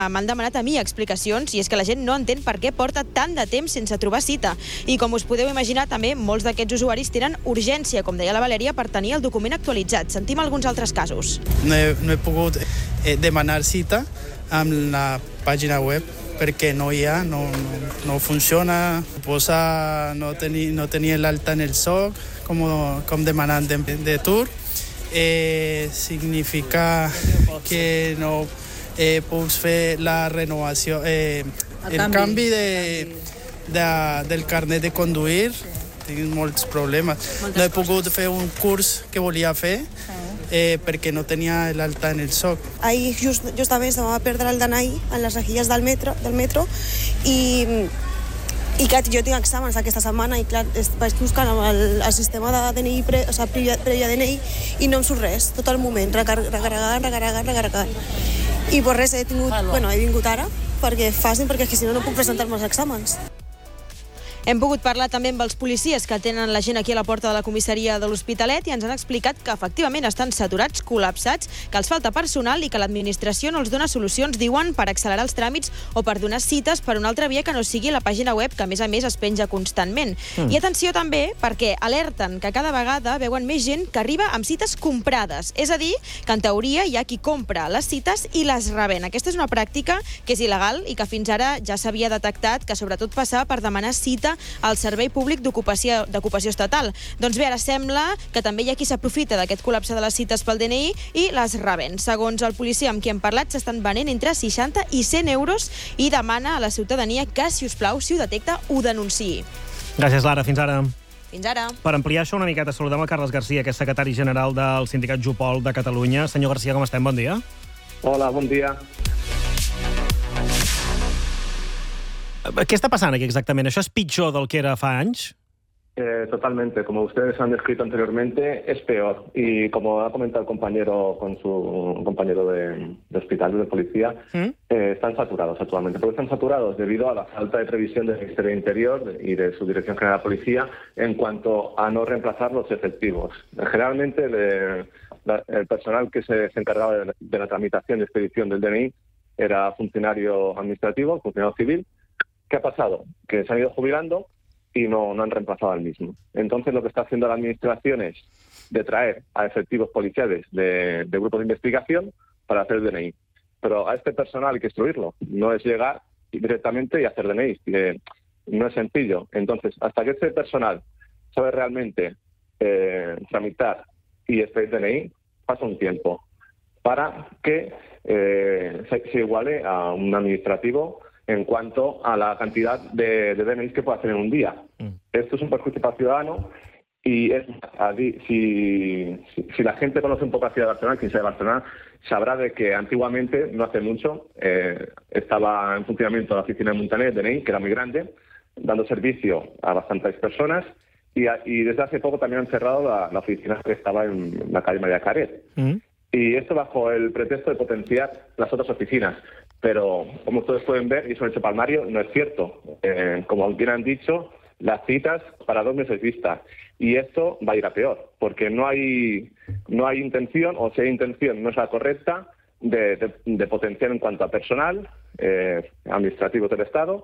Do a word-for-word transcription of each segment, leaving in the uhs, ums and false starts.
M'han demanat a mi explicacions i és que la gent no entén per què porta tant de temps sense trobar cita. I com us podeu imaginar, també molts d'aquests usuaris tenen urgència, com deia la Valèria, per tenir el document actualitzat. Sentim alguns altres casos. No he, no he pogut eh, demanar cita amb la pàgina web perquè no hi ha, no, no, no funciona. Posa no tenir no tenir l'alta en el S O C com, com demanant de, de tour. Eh, significa que no eh, puc fer la renovació, eh, el, el canvi de, de, del carnet de conduir. Tinc molts problemes. Moltes no he pogut coses. Fer un curs que volia fer eh, perquè no tenia l'alta en el S O C. Ahir just, justament se m'ha perdre el D N I en les rejilles del metro, del metro i, i clar, jo tinc exàmens aquesta setmana i clar, vaig buscant amb el, el sistema de D N I, pre, o sigui, prèvia D N I i no em surt res, tot el moment, recarregant, recarregant, recarregant. I per res he tingut, bueno, he vingut ara perquè facin, perquè és que si no no puc presentar-me als exàmens. Hem pogut parlar també amb els policies que tenen la gent aquí a la porta de la comissaria de l'Hospitalet i ens han explicat que efectivament estan saturats, col·lapsats, que els falta personal i que l'administració no els dona solucions, diuen, per accelerar els tràmits o per donar cites per una altra via que no sigui la pàgina web, que a més a més es penja constantment. Mm. I atenció també perquè alerten que cada vegada veuen més gent que arriba amb cites comprades. És a dir, que en teoria hi ha qui compra les cites i les revèn. Aquesta és una pràctica que és il·legal i que fins ara ja s'havia detectat que sobretot passava per demanar cita al Servei Públic d'Ocupació d'Ocupació Estatal. Doncs bé, ara sembla que també hi ha qui s'aprofita d'aquest col·lapse de les cites pel D N I i les revèn. Segons el policia amb qui hem parlat, s'estan venent entre seixanta i cent euros i demana a la ciutadania que, si us plau, si ho detecta, ho denunciï. Gràcies, Lara. Fins ara. Fins ara. Per ampliar això una miqueta, saludem el Carles Garcia, que és secretari general del sindicat Jupol de Catalunya. Senyor Garcia, com estem? Bon dia. Hola, bon dia. ¿Qué está pasando aquí exactamente? ¿Eso es pitjor del que era fa anys? Eh, totalmente. Como ustedes han descrito anteriormente, es peor. Y como ha comentado el compañero con su compañero de, de hospital, de policía, ¿Mm? eh, están saturados actualmente. ¿Por qué están saturados? Debido a la falta de previsión del Ministerio de Interior y de su Dirección General de Policía en cuanto a no reemplazar los efectivos. Generalmente, de, la, el personal que se, se encargaba de, de la tramitación y expedición del D N I era funcionario administrativo, funcionario civil. ¿Qué ha pasado? Que se han ido jubilando y no, no han reemplazado al mismo. Entonces, lo que está haciendo la Administración es de traer a efectivos policiales de, de grupos de investigación para hacer D N I. Pero a este personal hay que instruirlo. No es llegar directamente y hacer D N I. Que no es sencillo. Entonces, hasta que este personal sabe realmente eh, tramitar y expedir D N I, pasa un tiempo para que eh, se, se iguale a un administrativo en cuanto a la cantidad de, de D N Is que puede hacer en un día. Mm. Esto es un perjuicio para el ciudadano y es, si, si, si la gente conoce un poco la ciudad de Barcelona, quien sea de Barcelona, sabrá de que antiguamente, no hace mucho, eh, estaba en funcionamiento la oficina de Montaner, D N I, que era muy grande, dando servicio a bastantes personas, y, a, y desde hace poco también han cerrado la, la oficina que estaba en la calle María Caret. Mm. Y esto bajo el pretexto de potenciar las otras oficinas. Pero, como ustedes pueden ver, y eso hecho palmario, no es cierto. Eh, como bien han dicho, las citas para dos meses vista. Y esto va a ir a peor, porque no hay no hay intención, o si hay intención no es la correcta, de, de, de potenciar en cuanto a personal, eh, administrativo del Estado,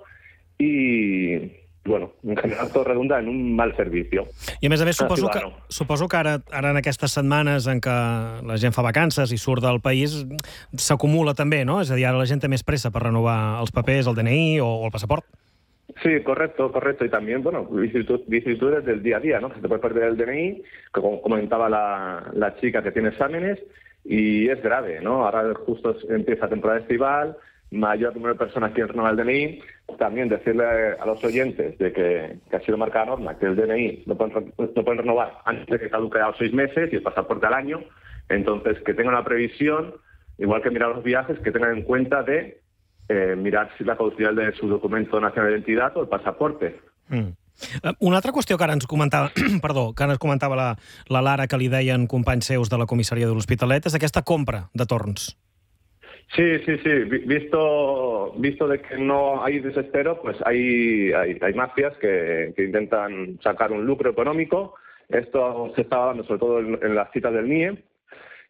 y, bueno, en general tot redunda en un mal servicio. I a més a més, suposo que, suposo que ara, ara en aquestes setmanes en què la gent fa vacances i surt del país, s'acumula també, ¿no? És a dir, ara la gent té més pressa per renovar els papers, el D N I o, o el passaport. Sí, correcto, correcto. Y también, bueno, vicisitudes del día a día, ¿no? Que se te puede perder el D N I, que como comentaba la, la chica que tiene exámenes, y es grave, ¿no? Ahora justo empieza temporada estival, mayor número de personas quieren renovar el D N I. También decirle a los oyentes de que, que ha sido marcada norma, que el D N I lo pueden, lo pueden renovar antes de que caduque a los seis meses y el pasaporte al año. Entonces, que tengan una previsión, igual que mirar los viajes, que tengan en cuenta de eh, mirar si la caducidad de su documento nacional de identidad o el pasaporte. Mm. Una altra qüestió que ara ens comentava, perdó, que ara ens comentava la, la Lara, que li deien companys seus de la comissaria de l'Hospitalet, és aquesta compra de torns. Sí, sí, sí. Visto, visto de que no hay desespero, pues hay, hay, hay mafias que, que intentan sacar un lucro económico. Esto se está dando sobre todo en, en las citas del N I E.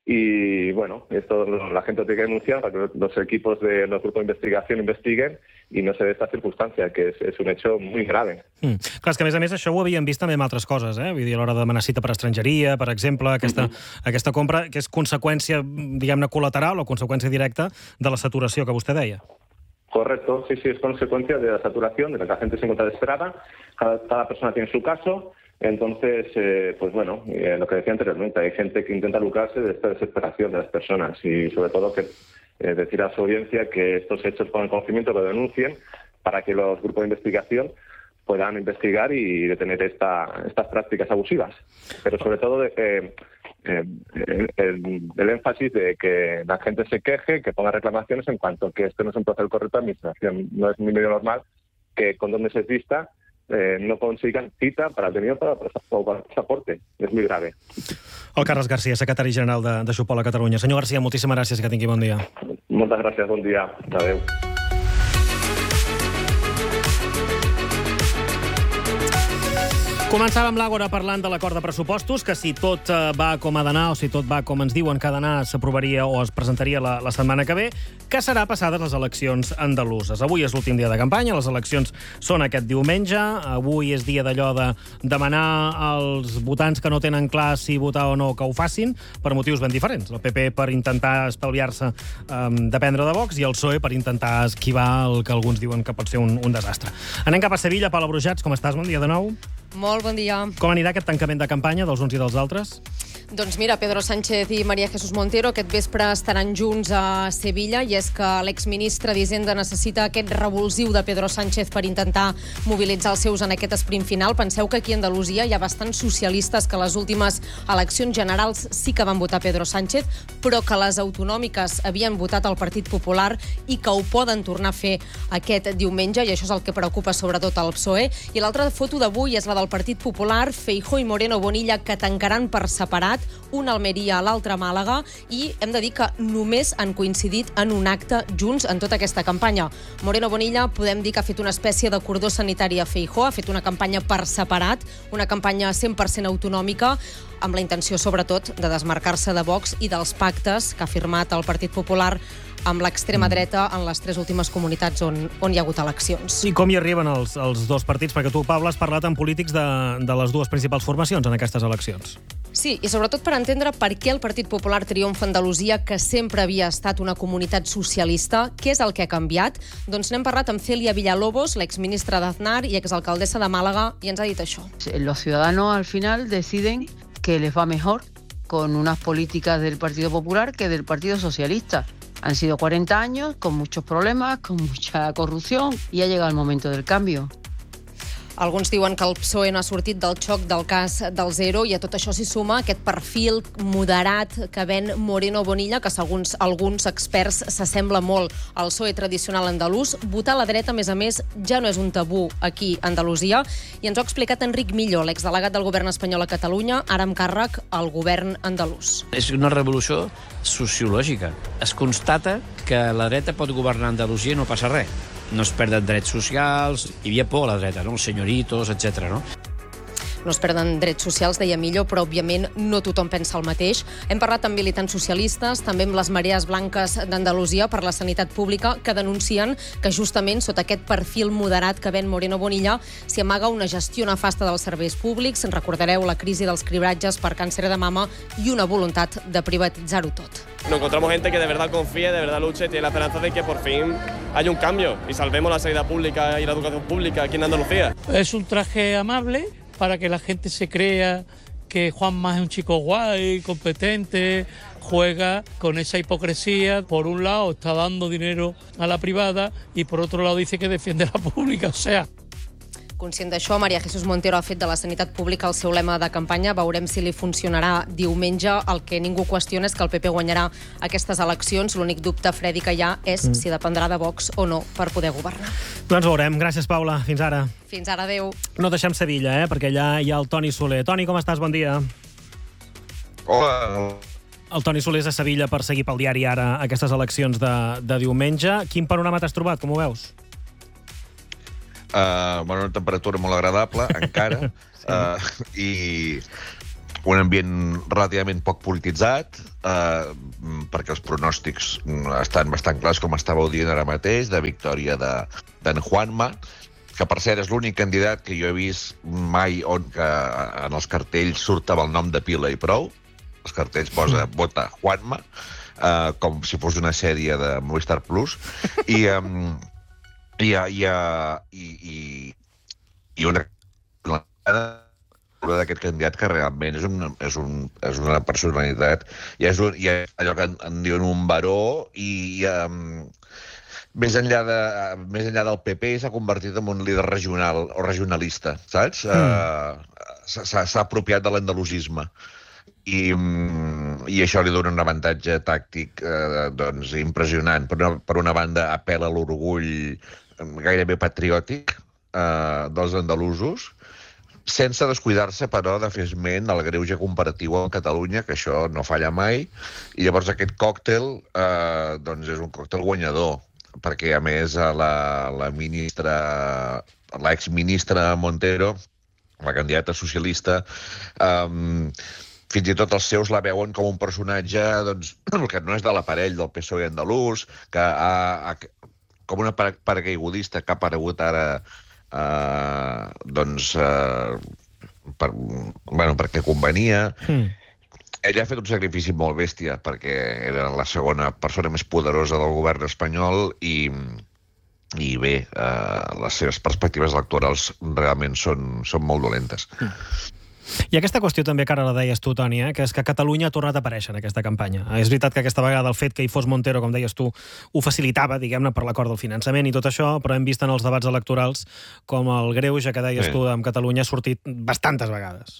Y bueno, esto la gente lo tiene que denunciar para que los equipos de los grupos de investigación investiguen i no se dé esta circumstància, que és, és un hecho muy grave. Mm. Clar, és que a més a més això ho havíem vist també amb altres coses, eh? Vull dir, a l'hora de demanar cita per estrangeria, per exemple, aquesta, mm-hmm. aquesta compra, que és conseqüència, diguem-ne, col·lateral o conseqüència directa de la saturació que vostè deia. Correcto, sí, sí, es consecuencia de la saturación, de la que la gente se encuentra desesperada, cada, cada persona tiene su caso. Entonces, eh, pues bueno, eh, lo que decía anteriormente, hay gente que intenta lucrarse de esta desesperación de las personas y sobre todo que eh, decir a su audiencia que estos hechos con el conocimiento lo denuncien para que los grupos de investigación puedan investigar y detener esta, estas prácticas abusivas. Pero sobre todo de, eh, eh, el, el énfasis de que la gente se queje, que ponga reclamaciones en cuanto a que esto no es un proceso correcto de administración. No es ni medio normal que con dos meses vista Eh, no consigan cita per al detenido o per al pasaporte. És molt grave. El Carles García, secretari general de, de Xupol a Catalunya. Senyor García, moltíssimes gràcies, que tingui bon dia. Moltes gràcies, bon dia. Adéu. Començàvem l'Àgora parlant de l'acord de pressupostos, que si tot va com ha d'anar o si tot va com ens diuen que ha d'anar, s'aprovaria o es presentaria la, la setmana que ve, que serà passades les eleccions andaluses. Avui és l'últim dia de campanya, les eleccions són aquest diumenge, avui és dia d'allò de demanar als votants que no tenen clar si votar o no que ho facin, per motius ben diferents. El P P per intentar estalviar-se um, dependre de Vox i el P S O E per intentar esquivar el que alguns diuen que pot ser un, un desastre. Anem cap a Sevilla. Paula Brujats, com estàs? Bon dia de nou. Molt bon dia. Com anirà aquest tancament de campanya dels uns i dels altres? Doncs mira, Pedro Sánchez i María Jesús Montero aquest vespre estaran junts a Sevilla i és que l'exministre d'Hisenda necessita aquest revulsiu de Pedro Sánchez per intentar mobilitzar els seus en aquest esprint final. Penseu que aquí a Andalusia hi ha bastants socialistes que a les últimes eleccions generals sí que van votar Pedro Sánchez, però que les autonòmiques havien votat el Partit Popular i que ho poden tornar a fer aquest diumenge, i això és el que preocupa sobretot al P S O E. I l'altra foto d'avui és la del Partit Popular, Feijóo i Moreno Bonilla, que tancaran per separat, un a Almeria, l'altre a Màlaga, i hem de dir que només han coincidit en un acte junts en tota aquesta campanya. Moreno Bonilla podem dir que ha fet una espècie de cordó sanitari a Feijóo, ha fet una campanya per separat, una campanya cent per cent autonòmica, amb la intenció, sobretot, de desmarcar-se de Vox i dels pactes que ha firmat el Partit Popular amb l'extrema dreta en les tres últimes comunitats on, on hi ha hagut eleccions. I com hi arriben els, els dos partits? Perquè tu, Paula, has parlat amb polítics de, de les dues principals formacions en aquestes eleccions. Sí, i sobretot per entendre per què el Partit Popular triomfa a Andalusia, que sempre havia estat una comunitat socialista. Què és el que ha canviat? Doncs n'hem parlat amb Celia Villalobos, l'exministra d'Aznar i exalcaldessa de Màlaga, i ens ha dit això. Los ciudadanos al final deciden que les va mejor con unas políticas del Partido Popular que del Partido Socialista. Han sido cuarenta años con muchos problemas, con mucha corrupción, y ha llegado el momento del cambio. Alguns diuen que el P S O E no ha sortit del xoc del cas del zero, i a tot això s'hi suma aquest perfil moderat que ven Moreno Bonilla, que segons alguns experts s'assembla molt al P S O E tradicional andalús. Votar a la dreta, a més a més, ja no és un tabú aquí a Andalusia, i ens ho ha explicat Enric Millo, l'exdelegat del govern espanyol a Catalunya, ara amb càrrec al govern andalús. És una revolució sociològica. Es constata que la dreta pot governar Andalusia i no passa res. No es perden drets socials, hi havia por a la dreta, no? Els senyoritos, etcètera, no? No es perden drets socials, deia Millo, però òbviament no tothom pensa el mateix. Hem parlat amb militants socialistes, també amb les marees blanques d'Andalusia per la sanitat pública, que denuncien que justament sota aquest perfil moderat que ven Moreno Bonilla s'hi amaga una gestió nefasta dels serveis públics. En recordareu la crisi dels cribratges per càncer de mama i una voluntat de privatitzar-ho tot. Nos encontramos gente que de verdad confía, de verdad lucha y tiene la esperanza de que por fin haya un cambio y salvemos la sanidad pública y la educación pública aquí en Andalucía. Es un traje amable para que la gente se crea que Juanma es un chico guay, competente, juega con esa hipocresía. Por un lado está dando dinero a la privada y por otro lado dice que defiende la pública, o sea... Conscient d'això, María Jesús Montero ha fet de la sanitat pública el seu lema de campanya. Veurem si li funcionarà diumenge. El que ningú qüestiona és que el P P guanyarà aquestes eleccions. L'únic dubte, Fredi, que hi ha és mm. si dependrà de Vox o no per poder governar. Doncs veurem. Gràcies, Paula. Fins ara. Fins ara, adéu. No deixem Sevilla, eh? Perquè allà hi ha el Toni Soler. Toni, com estàs? Bon dia. Hola. El Toni Soler és a Sevilla per seguir pel diari Ara aquestes eleccions de, de diumenge. Quin panorama t'has trobat? Com ho veus? Uh, bueno, una temperatura molt agradable, encara, sí. uh, i un ambient relativament poc polititzat, eh, perquè els pronòstics estan bastant clars, com estàveu dient ara mateix, de victòria d'en Juanma, que per cert és l'únic candidat que jo he vist mai on que en els cartells surt amb el nom de pila i prou. Els cartells posa vota Juanma, eh, com si fos una sèrie de Movistar Plus, i, um, i, i, i, i, i una d'aquest candidat que realment és, un, és, un, és una personalitat i és, un, i és allò que en, en diuen un baró i um, més, enllà de, més enllà del P P s'ha convertit en un líder regional o regionalista, saps? Mm. Uh, s'ha apropiat de l'andalusisme i, i això li dona un avantatge tàctic uh, doncs, impressionant. Per una, per una banda apel·la a l'orgull gairebé patriòtic uh, dels andalusos, sense descuidar-se, però, de fer esment al greuge comparatiu amb Catalunya, que això no falla mai, i llavors aquest còctel eh, doncs és un còctel guanyador, perquè, a més, la, la ministra, l'exministra Montero, la candidata socialista, eh, fins i tot els seus la veuen com un personatge doncs, que no és de l'aparell del P S O E andalús, que ha, ha, com una paracaigudista que ha aparegut ara Uh, doncs uh, per, bueno, perquè convenia. Mm. Ella ha fet un sacrifici molt bèstia perquè era la segona persona més poderosa del govern espanyol i, i bé, uh, les seves perspectives electorals realment són, són molt dolentes. Mm. I aquesta qüestió també, que ara la deies tu, Toni, eh, que és que Catalunya ha tornat a aparèixer en aquesta campanya. És veritat que aquesta vegada el fet que hi fos Montero, com deies tu, ho facilitava, diguem-ne, per l'acord del finançament i tot això, però hem vist en els debats electorals com el greuge que deies sí. tu amb Catalunya ha sortit bastantes vegades.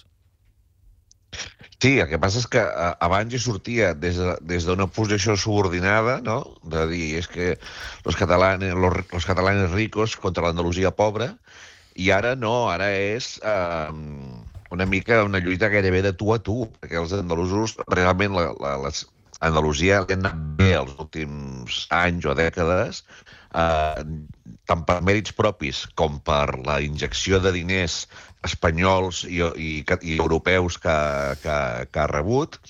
Sí, el que passa és que abans hi sortia des de, des d'una posició subordinada, no?, de dir, és que los catalanes, los, los catalanes ricos contra l'Andalusia pobra, i ara no, ara és... Eh, una mica una lluita gairebé de tu a tu, perquè els andalusos, realment la, la, les Andalusia li han anat bé els últims anys o dècades, eh, tant per mèrits propis com per la injecció de diners espanyols i, i, i europeus que, que, que ha rebut.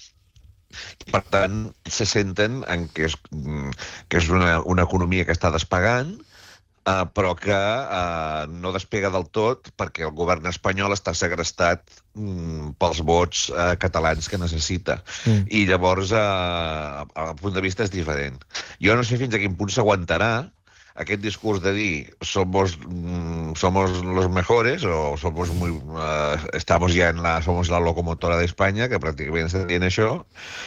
Per tant, se senten en que és, que és una, una economia que està despegant, Uh, però que uh, no despega del tot perquè el govern espanyol està segrestat mm, pels vots uh, catalans que necessita. Mm. I llavors, uh, el punt de vista és diferent. Jo no sé fins a quin punt s'aguantarà aquest discurs de dir somos, mm, somos los mejores o somos muy, uh, estamos ya en la, somos la locomotora d'Espanya, que pràcticament està dient això,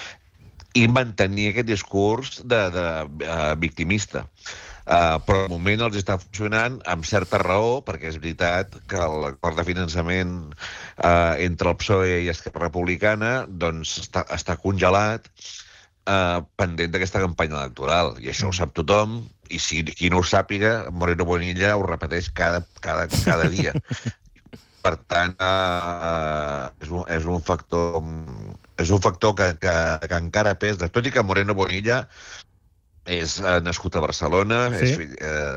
i mantenir aquest discurs de, de uh, victimista. Uh, però al moment els està funcionant amb certa raó, perquè és veritat que l'acord de finançament uh, entre el P S O E i Esquerra Republicana doncs està, està congelat uh, pendent d'aquesta campanya electoral, i això ho sap tothom, i si qui no ho sàpiga, Moreno Bonilla ho repeteix cada, cada, cada dia. Per tant, uh, és, un, és un factor és un factor que, que, que encara pesa, tot i que Moreno Bonilla és uh, nascut a Barcelona, sí? és, uh,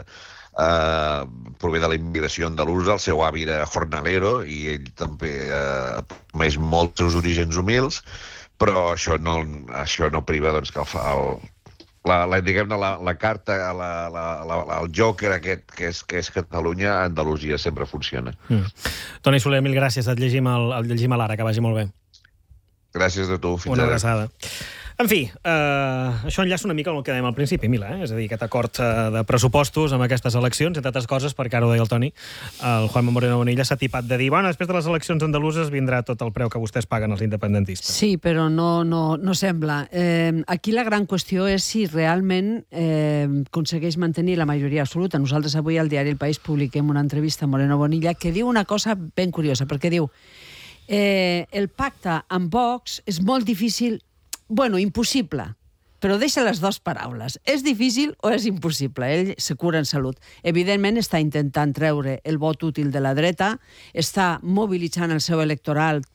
uh, prové de la immigració andalusa, el seu avi era jornalero i ell també uh, més molt seus orígens humils, però això no, això no priva doncs, que el, el, la, la, diguem-ne, la, la carta, la, la, la, el joker aquest que és, que és Catalunya, a Andalusia sempre funciona. Mm. Toni Soler, mil gràcies, et llegim, el, el llegim a l'Ara, que vagi molt bé. Gràcies a tu, fins Una ara. abraçada. En fi, eh, això enllaça una mica amb el que dèiem al principi, Mila, eh? És a dir, aquest acord eh, de pressupostos amb aquestes eleccions, entre altres coses, perquè ara ho deia el Toni, el Juanma Moreno Bonilla s'ha tipat de dir, bueno, després de les eleccions andaluses vindrà tot el preu que vostès paguen els independentistes. Sí, però no, no, no sembla. Eh, aquí la gran qüestió és si realment eh, aconsegueix mantenir la majoria absoluta. Nosaltres avui al diari El País publiquem una entrevista a Moreno Bonilla que diu una cosa ben curiosa, perquè diu eh, el pacte amb Vox és molt difícil. Bueno, impossible, però deixa les dues paraules. És difícil o és impossible? Ell se cura en salut. Evidentment està intentant treure el vot útil de la dreta, està mobilitzant el seu electorat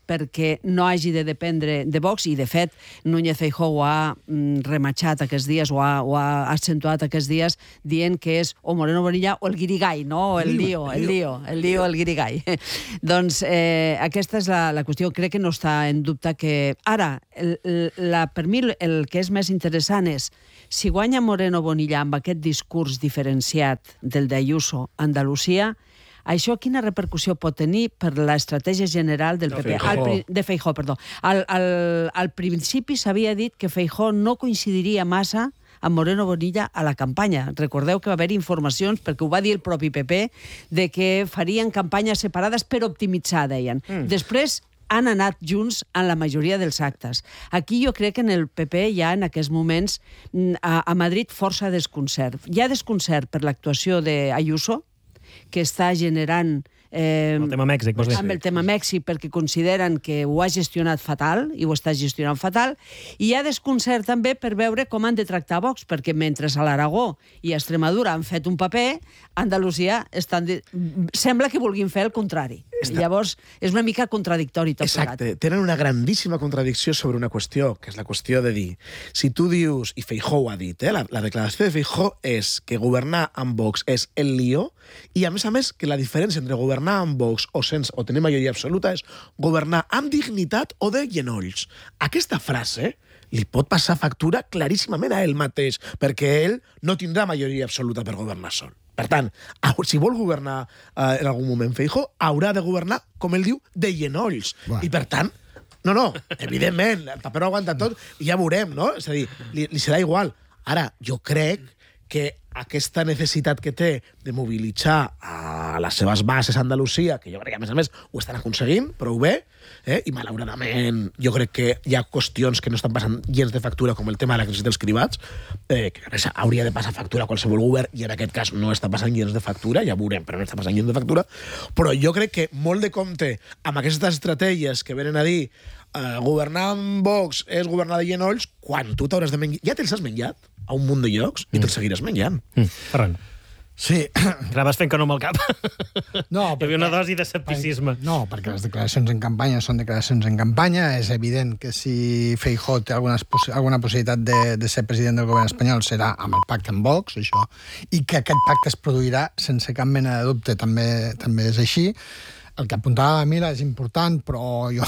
perquè no hagi de dependre de Vox, i de fet Núñez Feijóo ho ha rematxat aquests dies, o ha, o ha accentuat aquests dies, dient que és o Moreno Bonilla o el guirigall, no? O el lío, el lío, el lío, el guirigall. Doncs eh, aquesta és la, la qüestió. Crec que no està en dubte que... Ara, el, la, per mi el que és més interessant és si guanya Moreno Bonilla amb aquest discurs diferenciat del d'Ayuso a Andalusia, això quina repercussió pot tenir per l'estratègia general del P P? Al, de Feijóo, perdó. Al, al, al principi s'havia dit que Feijóo no coincidiria massa amb Moreno Bonilla a la campanya. Recordeu que va haver informacions, perquè ho va dir el propi P P, de que farien campanyes separades per optimitzar, deien. Mm. Després han anat junts en la majoria dels actes. Aquí jo crec que en el P P hi ha en aquests moments a, a Madrid força desconcert. Hi ha desconcert per l'actuació d'Ayuso, que està generant... Eh, el tema Mèxic, vols dir? Amb el tema Mèxic, perquè consideren que ho ha gestionat fatal, i ho està gestionant fatal, i hi ha desconcert també per veure com han de tractar Vox, perquè mentre a l'Aragó i a Extremadura han fet un paper, a Andalusia estan de... sembla que vulguin fer el contrari. Està... Llavors, és una mica contradictori tot plegat. Exacte. Tenen una grandíssima contradicció sobre una qüestió, que és la qüestió de dir, si tu dius, i Feijóo ha dit, eh, la, la declaració de Feijóo és que governar amb Vox és el lío, i a més a més que la diferència entre governar amb Vox o, sense, o tenir majoria absoluta és governar amb dignitat o de genolls. Aquesta frase li pot passar factura claríssimament a ell mateix, perquè ell no tindrà majoria absoluta per governar sol. Per tant, si vol governar eh, en algun moment Feijóo, haurà de governar, com ell diu, de genolls. Bueno. I per tant, no, no, evidentment, el paper ho aguanta tot i ja veurem, no? És a dir, li, li serà igual. Ara, jo crec que aquesta necessitat que té de mobilitzar a les seves bases a Andalusia, que jo crec que, a més a més, ho estan aconseguint prou bé, eh? I malauradament jo crec que hi ha qüestions que no estan passant gens de factura, com el tema de la crisi dels cribats, eh, que hauria de passar factura a qualsevol govern, i en aquest cas no està passant gens de factura, ja veurem, però no està passant gens de factura, però jo crec que molt de compte amb aquestes estratègies que venen a dir eh, governar amb Vox és governar de genolls, quan tu t'hauràs de menjar... Ja te'ls has menjat a un munt de llocs i te'ls seguiràs menjant. Mm. Ferran. Sí. Anaves fent que no amb el cap. No, hi havia una dosi d'escepticisme. No, perquè les declaracions en campanya són declaracions en campanya. És evident que si Feijóo té alguna, alguna possibilitat de, de ser president del govern espanyol serà amb el pacte amb Vox, això, i que aquest pacte es produirà sense cap mena de dubte, també, també és així. El que apuntava a Mila és important, però jo...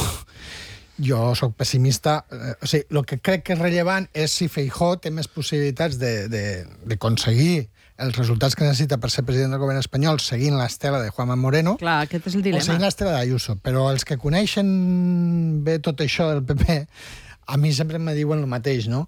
Jo sóc pessimista. Eh, o sigui, el que crec que és rellevant és si Feijóo té més possibilitats d'aconseguir els resultats que necessita per ser president del govern espanyol seguint l'estela de Juanma Moreno. Clar, aquest és el dilema. O seguint l'estela d'Ayuso. Però els que coneixen bé tot això del P P, a mi sempre me diuen el mateix, no?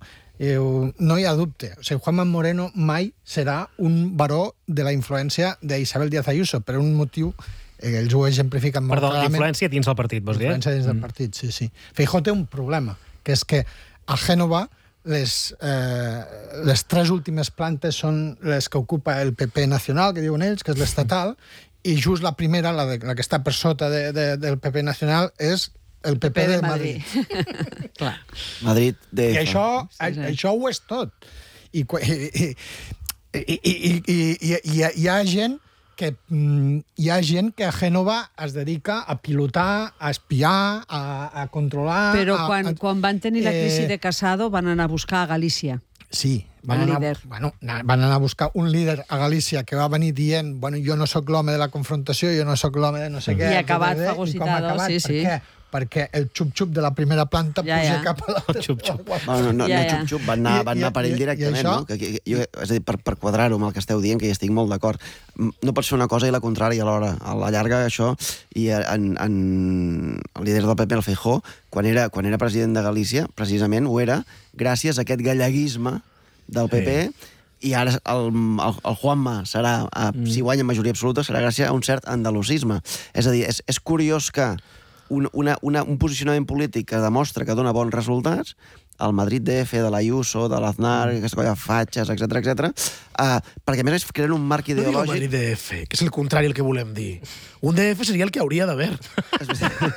No hi ha dubte. O sigui, Juanma Moreno mai serà un baró de la influència d'Isabel Díaz Ayuso, per un motiu... ells ho exemplifiquen molt clarament. Perdó, clarament. influència dins del partit, vols dir? Influència dins del partit, sí, sí. Feijóo té un problema, que és que a Gènova les, eh, les tres últimes plantes són les que ocupa el P P nacional, que diuen ells, que és l'estatal, i just la primera, la, de, la que està per sota de, de, del P P nacional, és el P P, P P de, de Madrid. Madrid. Clar. Madrid de... I això, sí, sí. això ho és tot. I, i, i, i, i, i, i hi ha gent que mm, hi ha gent que a Gènova es dedica a pilotar, a espiar, a, a controlar... Però a, quan, a, quan van tenir la crisi eh, de Casado van anar a buscar a Galícia. Sí, van anar, bueno, van anar a buscar un líder a Galícia que va venir dient bueno, jo no sóc l'home de la confrontació, jo no sóc l'home de no sé què... I acabat fagocitado, sí, sí. Per què? Perquè el xup-xup de la primera planta ja, puja ja. cap a l'altra. Xup-xup. No, no, no, ja, no xup-xup, van anar, van anar per ell directament, no? Que, que, jo, és a dir, per, per quadrar-ho amb el que esteu dient, que hi estic molt d'acord. No pot ser una cosa i la contrària alhora. A la llarga, això, i en, en el líder del P P, el Feijóo, quan era, quan era president de Galícia, precisament ho era gràcies a aquest galleguisme del P P, sí. I ara el, el, el Juanma serà, mm. si guanya majoria absoluta, serà gràcies a un cert andalusisme. És a dir, és, és curiós que un, una, una, un posicionament polític que demostra que dona bons resultats, el Madrid D F, de l'Ayuso, de l'Aznar, aquesta colla de fatxes, etcètera, etcètera, uh, perquè a més creen un marc ideològic... No digue Madrid D F, que és el contrari el que volem dir. Un D F seria el que hauria d'haver.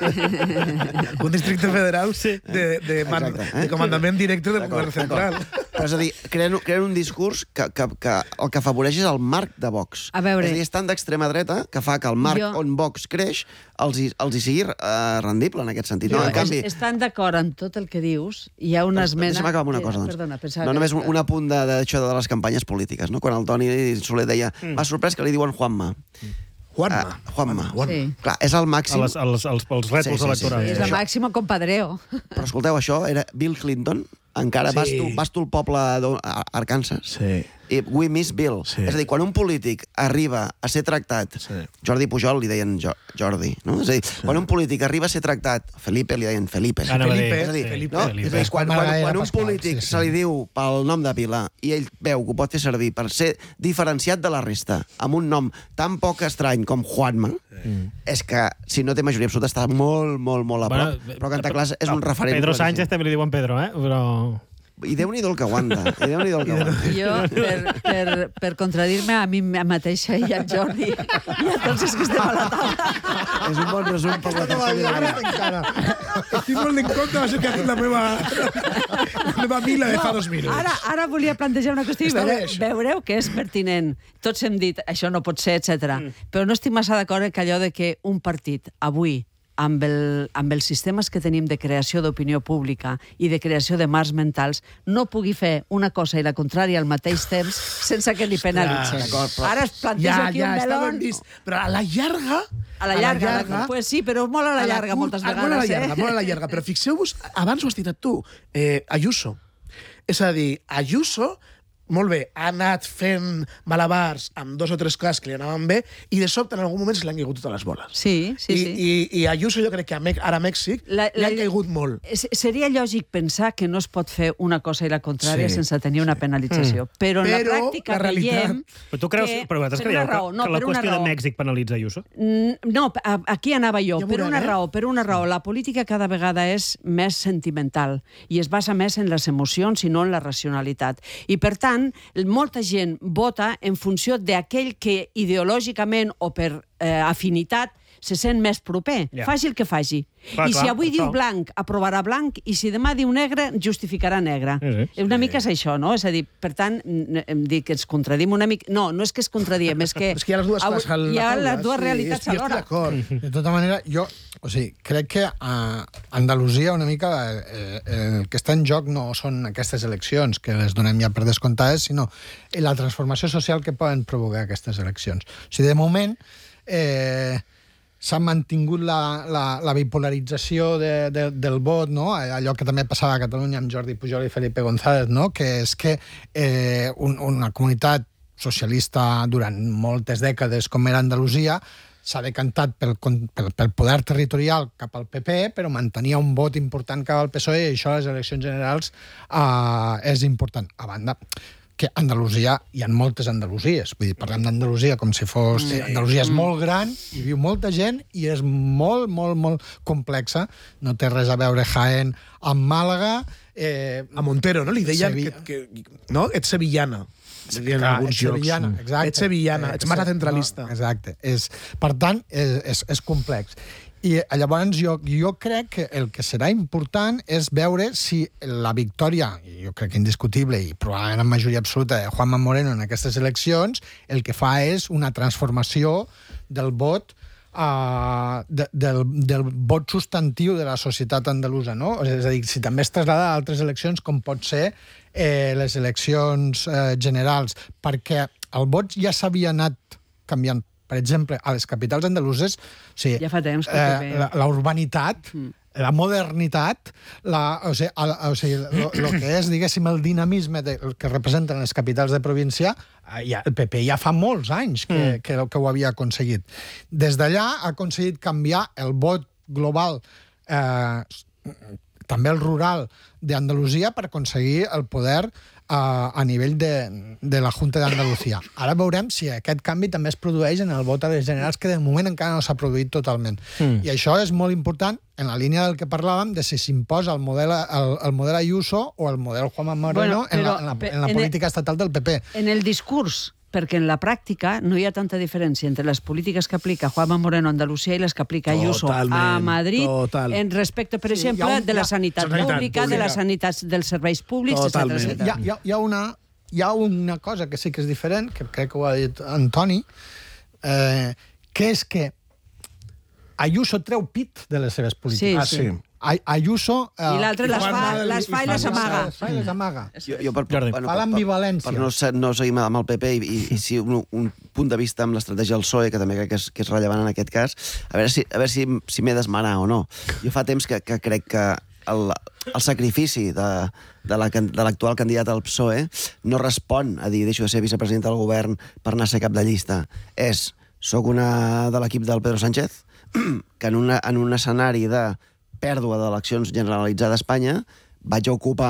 Un districte federal sí. de, de, man, eh? de comandament directe del govern central. Però és a dir, creen, creen un discurs que, que, que el que afavoreix és el marc de Vox. A veure... És a dir, és tan d'extrema dreta que fa que el marc jo... on Vox creix els hi, els hi sigui uh, rendible en aquest sentit. Jo, No, en canvi... Estan d'acord en tot el que dius. Hi ha una esmena... Deixa'm acabar amb una cosa, doncs. Perdona, no només un, un apunt d'això de, de les campanyes polítiques, no? Quan el Toni Soler deia mm. m'ha sorprès que li diuen Juanma. Juanma. Uh, Juanma. Juanma. Sí. Clar, és el màxim... A les, a les, als, als rètols Sí, sí, sí, electorals. sí, És la màxima compadreo. Però escolteu, això era Bill Clinton, encara Sí. vas, tu, vas tu al poble d'Arkansas. Sí. I we miss Bill. Sí. És a dir, quan un polític arriba a ser tractat... Sí. Jordi Pujol li deien jo, Jordi, no? És a dir, sí. quan un polític arriba a ser tractat... Felipe li deien Felipe. Anava a dir, és a dir, Felipe. no? Felipe. És a dir, quan, quan, quan un Pasqual, polític sí, sí. se li diu pel nom de pila i ell veu que ho pot fer servir per ser diferenciat de la resta amb un nom tan poc estrany com Juanma, mm. és que si no té majoria absoluta està molt, molt, molt a prop. Bueno, però Cantaclàs és un referent. Pedro claríssim. Sánchez també li diuen Pedro, eh? Però... I Déu-n'hi-do el que aguanta. I Déu-n'hi-do el que aguanta. Jo, per, per, per contradir-me a mi mateixa i al Jordi i a tots els que estem a la taula. És un bon resum per la tercera encara. Estic molt en compte, va ser que ha fet la meva, la meva mila de fa dos minuts. Ara, ara volia plantejar una qüestió i Està bé, veureu, això. veureu que és pertinent. Tots hem dit, això no pot ser, etcètera. Mm. Però no estic massa d'acord que allò de que un partit, avui, amb, el, amb els sistemes que tenim de creació d'opinió pública i de creació de marcs mentals, no pugui fer una cosa i la contrària al mateix temps sense que li penalitzen. però... Ara es planteja Ja, aquí ja, un està meló... ben vist. Però a la llarga... A la llarga, a la llarga, pues sí, però molt a la llarga, curt- moltes a- vegades. Molt a la llarga, eh? molt a la llarga. Però fixeu-vos, abans ho has citat tu, eh, Ayuso. És a dir, Ayuso, molt bé, ha anat fent malabars amb dos o tres casos que li anaven bé i de sobte en algun moment se li han caigut totes les boles. Sí, sí, I, sí. I, i Ayuso jo crec que a Me ara a Mèxic La- li la- han caigut molt. S- Seria lògic pensar que no es pot fer una cosa i la contrària Sí, sense tenir una penalització. Mm. Però en la Però pràctica la realitat- veiem... Però tu creus, que, però vosaltres per una creieu que, raó, no, que la per una qüestió de raó. Mèxic penalitza Ayuso? Mm, No, a- aquí anava jo. Ja Per veurem, una eh? raó, per una raó. La política cada vegada és més sentimental i es basa més en les emocions i no en la racionalitat. I, per tant, molta gent vota en funció d'aquell que ideològicament o per eh, afinitat se sent més proper, Ja. faci el que faci. Clar, I si clar, avui això. diu blanc, aprovarà blanc, i si demà diu negre, justificarà negre. Sí, sí. Una mica és això, no? És a dir, per tant, n- em dic que ens contradim una mica... No, no és que es contradiem, és que... És que hi ha les dues Avui- coses a la hi ha taula, les dues sí, realitats estic- alhora. estic d'acord. De tota manera, jo o sigui, crec que a Andalusia una mica eh, el que està en joc no són aquestes eleccions, que les donem ja per descomptades, sinó la transformació social que poden provocar aquestes eleccions. O sigui, de moment... Eh, s'ha mantingut la, la, la bipolarització de, de, del vot, no? Allò que també passava a Catalunya amb Jordi Pujol i Felipe González, no? Que és que eh, un, una comunitat socialista durant moltes dècades com era Andalusia s'ha decantat pel, pel, pel poder territorial cap al P P, però mantenia un vot important cap al P S O E i això a les eleccions generals eh, és important. A banda, que a Andalusia hi ha moltes Andalusies. Vull dir, parlem d'Andalusia com si fos... Sí. Andalusia és molt gran, hi viu molta gent i és molt, molt, molt complexa. No té res a veure Jaén amb Màlaga. Eh, a Montero, no? Li deien Sevilla. que, que... No? Ets sevillana. Deien Clar, alguns ets llocs. sevillana, exacte. Ets sevillana, ets massa centralista. No, exacte. És, per tant, és, és, és complex. I llavors jo, jo crec que el que serà important és veure si la victòria, i jo crec que indiscutible i probablement en majoria absoluta de Juanma Moreno en aquestes eleccions, el que fa és una transformació del vot Uh, de, del, del vot substantiu de la societat andalusa, no? És a dir, si també es trasllada a altres eleccions com pot ser eh, les eleccions eh, generals, perquè el vot ja s'havia anat canviant. Per exemple, a les capitals andaluses, o sigui, ja fa temps que eh, la, la urbanitat, mm. la modernitat, la, o sigui, el, o sigui lo, lo que és, diguéssim, el dinamisme de, que representen les capitals de província, ja, el P P ja fa molts anys que, mm. que, que ho havia aconseguit. Des d'allà ha aconseguit canviar el vot global, eh, també el rural d'Andalusia, per aconseguir el poder a, a nivell de, de la Junta d'Andalusia. Ara veurem si aquest canvi també es produeix en el vot a les generals, que de moment encara no s'ha produït totalment. Mm. I això és molt important en la línia del que parlàvem de si s'imposa el model, el, el model Ayuso o el model Juanma Moreno bueno, en la, en la, en la política estatal del P P. En el discurs perquè en la pràctica no hi ha tanta diferència entre les polítiques que aplica Juanma Moreno a Andalusia i les que aplica Ayuso a Madrid en respecte, per exemple, de la sanitat pública, de la sanitat dels serveis públics, etcètera. Hi ha una... Hi ha una cosa que sí que és diferent, que crec que ho ha dit Antoni, eh, que és que Ayuso treu pit de les seves polítiques. Sí, sí. Ayuso... Eh, I l'altre les fa, les fa i les amaga. Les fa i les amaga. Jo, jo per, per, bueno, fa l'ambivalència. Per, per no, no seguir amb el P P i, i, i si un, un punt de vista amb l'estratègia del P S O E, que també crec que és, que és rellevant en aquest cas, a veure si, a veure si, si m'he d'esmenar o no. Jo fa temps que, que crec que el, el sacrifici de, de l'actual la, candidat al P S O E no respon a dir deixo de ser vicepresident del govern per anar a ser cap de llista. És, soc una de l'equip del Pedro Sánchez, que en, una, en un escenari de pèrdua d'eleccions generalitzada a Espanya vaig a ocupar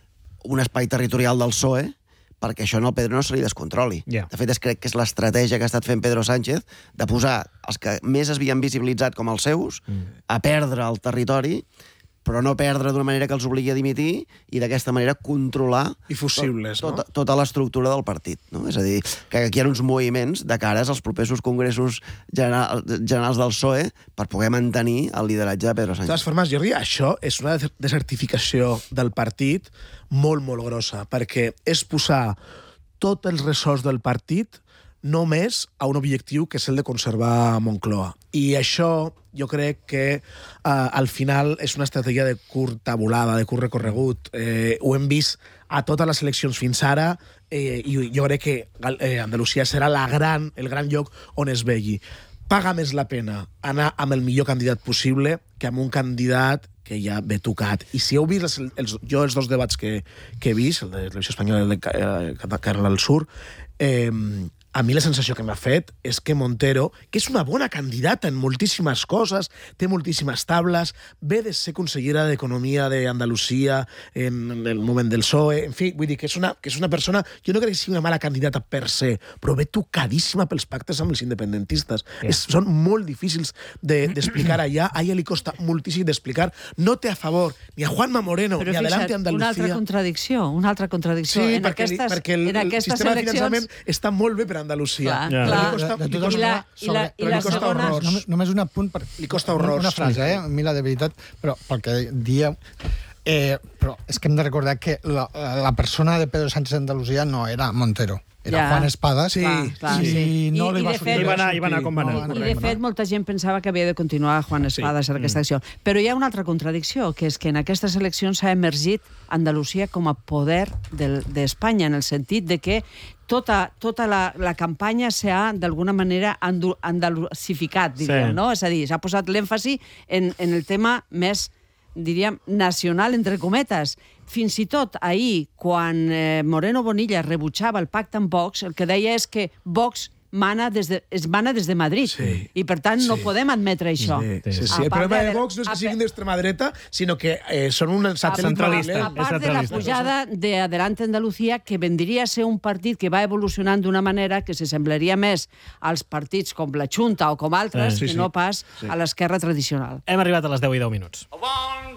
un espai territorial del P S O E perquè això no al Pedro no se li descontroli. Yeah. De fet, és, crec que és l'estratègia que ha estat fent Pedro Sánchez de posar els que més es havien visibilitzat com els seus mm. a perdre el territori, però no perdre d'una manera que els obligui a dimitir i d'aquesta manera controlar I fusibles, tot, no? tota, tota l'estructura del partit. No? És a dir, que aquí hi ha uns moviments de cares als propers congressos general, generals del P S O E per poder mantenir el lideratge de Pedro Sánchez. De totes formes, Jordi, això és una desertificació del partit molt, molt grossa, perquè és posar tots els ressorts del partit només a un objectiu que és el de conservar Moncloa. I això jo crec que eh, al final és una estratègia de curta volada, de curt recorregut. Eh, ho hem vist a totes les eleccions fins ara eh, i jo crec que eh, Andalusia serà la gran, el gran lloc on es vegi. Paga més la pena anar amb el millor candidat possible que amb un candidat que ja ve tocat. I si heu vist els, els, jo els dos debats que, que he vist, el de televisió espanyola i el de Carol del Sur, eh, a mi la sensació que m'ha fet és que Montero, que és una bona candidata en moltíssimes coses, té moltíssimes tables, ve de ser consellera d'Economia d'Andalusia en el moment del P S O E, en fi, vull dir que és una, que és una persona, jo no crec que sigui una mala candidata per se, però ve tocadíssima pels pactes amb els independentistes. Yeah. És, són molt difícils d'explicar de, allà, a ella li costa moltíssim d'explicar, no té a favor ni a Juanma Moreno però ni Adelante Andalucía. Una altra contradicció, una altra contradicció. Sí, en perquè, aquestes, perquè el, en aquestes el sistema eleccions... de finançament està molt bé per a Andalusia. Clar, yeah. clar. Li costa, de, de li costa, I la, i la, i la segona... Només, només un apunt per... Li costa horrors. Una frase, eh? A mi la de veritat, però pel que dieu... Eh, però és que hem de recordar que la, la persona de Pedro Sánchez d'Andalusia no era Montero. Era ja. Juan Espadas. Sí, clar, i sí. no I, li va i sortir. I va anar, i va anar com va anar. I, i de fet, molta gent pensava que havia de continuar Juan Espadas sí. en aquesta acció. Però hi ha una altra contradicció, que és que en aquestes eleccions s'ha emergit Andalusia com a poder d'Espanya, en el sentit de que tota, tota la, la campanya s'ha, d'alguna manera, andalusificat, diríem, sí. no? És a dir, s'ha posat l'èmfasi en, en el tema més, diríem, nacional, entre cometes. Fins i tot ahir, quan eh, Moreno Bonilla rebutjava el pacte amb Vox, el que deia és que Vox mana des de, es mana des de Madrid. Sí. I, per tant, sí. no podem admetre això. Sí, sí, sí. El problema de Vox no és que siguin d'extrema dreta, sinó que eh, són un centralista. A part de la pujada de Adelante Andalucía, que vendria a ser un partit que va evolucionant d'una manera que se semblaria més als partits com la Junta o com altres, sí, que sí. no pas sí. a l'esquerra tradicional. Hem arribat a les deu i deu minuts.